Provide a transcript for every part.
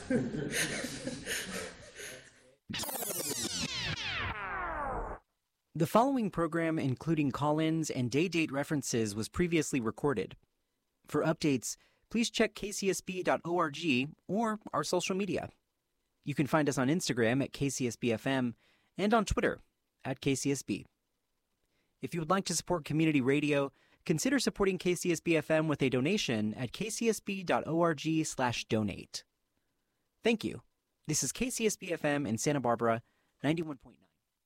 The following program, including call-ins and day-date references, was previously recorded. For updates, please check kcsb.org or our social media. You can find us on Instagram at KCSBFM and on Twitter at KCSB. If you would like to support community radio, consider supporting KCSB-FM with a donation at kcsb.org/donate. Thank you. This is KCSB-FM in Santa Barbara, 91.9.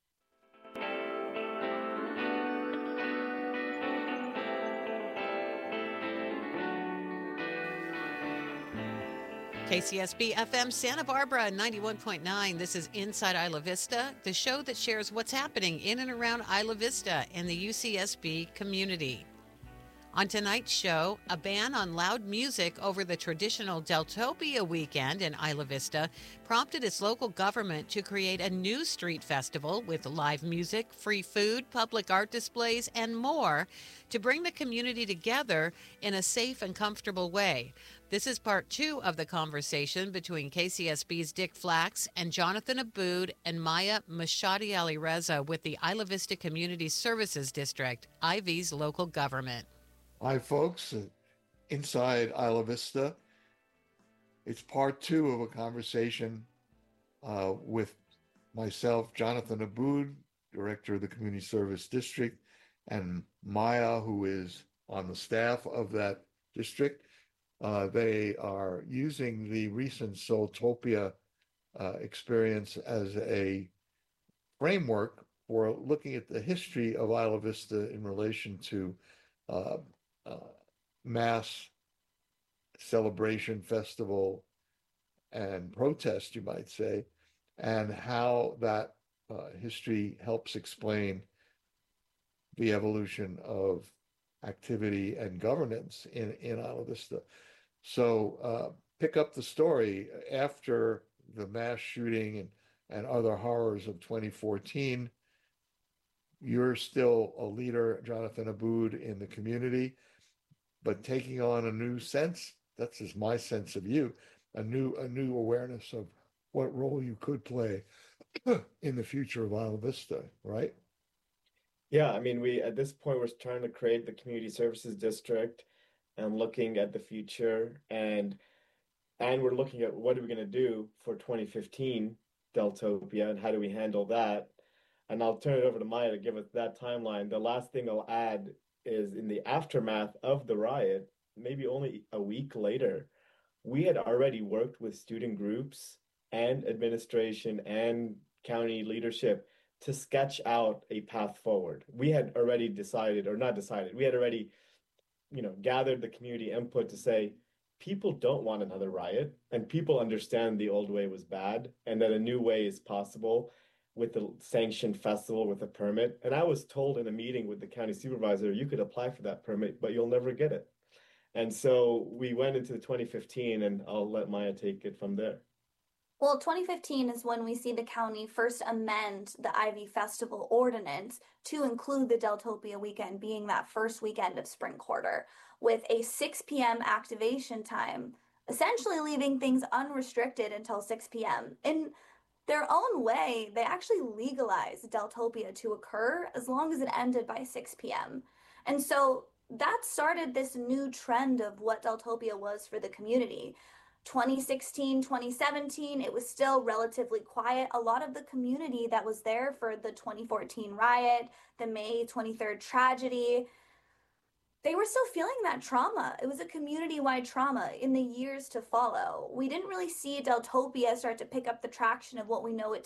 KCSB FM Santa Barbara 91.9. This is Inside Isla Vista, the show that shares what's happening in and around Isla Vista and the UCSB community. On tonight's show, a ban on loud music over the traditional Deltopia weekend in Isla Vista prompted its local government to create a new street festival with live music, free food, public art displays, and more to bring the community together in a safe and comfortable way. This is part 2 of the conversation between KCSB's Dick Flax and Jonathan Abood and Maya Mashadi Ali Reza with the Isla Vista Community Services District, IV's local government. Hi, folks. Inside Isla Vista. It's part 2 of a conversation with myself, Jonathan Abood, Director of the Community Service District, and Maya, who is on the staff of that district. They are using the recent Soultopia experience as a framework for looking at the history of Isla Vista in relation to mass celebration, festival, and protest, you might say, and how that history helps explain the evolution of activity and governance in Isla Vista. So pick up the story after the mass shooting and other horrors of 2014. You're still a leader, Jonathan Abood, in the community, but taking on a new sense. That's just my sense of you, a new awareness of what role you could play in the future of Isla Vista, right? Yeah, I mean, at this point, we're trying to create the community services district and looking at the future, and we're looking at what are we going to do for 2015 Deltopia and how do we handle that. And I'll turn it over to Maya to give us that timeline. The last thing I'll add is in the aftermath of the riot, maybe only a week later, we had already worked with student groups and administration and county leadership to sketch out a path forward. We had already we had already, gathered the community input to say, people don't want another riot, and people understand the old way was bad and that a new way is possible with the sanctioned festival with a permit. And I was told in a meeting with the county supervisor, you could apply for that permit, but you'll never get it. And so we went into 2015, and I'll let Maya take it from there. Well, 2015 is when we see the county first amend the Ivy Festival ordinance to include the Deltopia weekend being that first weekend of spring quarter with a 6 p.m. activation time, essentially leaving things unrestricted until 6 p.m. In their own way, they actually legalized Deltopia to occur as long as it ended by 6 p.m. And so that started this new trend of what Deltopia was for the community. 2016, 2017, it was still relatively quiet. A lot of the community that was there for the 2014 riot, the May 23rd tragedy, they were still feeling that trauma. It was a community-wide trauma in the years to follow. We didn't really see Deltopia start to pick up the traction of what we know it